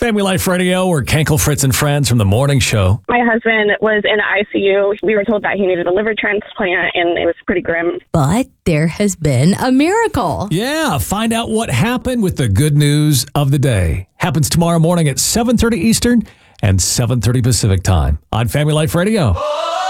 Family Life Radio, or Kenkel, Fritz, and Friends from the morning show. My husband was in ICU. We were told that he needed a liver transplant, and it was pretty grim. But there has been a miracle. Yeah, find out what happened with the good news of the day. Happens tomorrow morning at 7:30 Eastern and 7:30 Pacific time on Family Life Radio.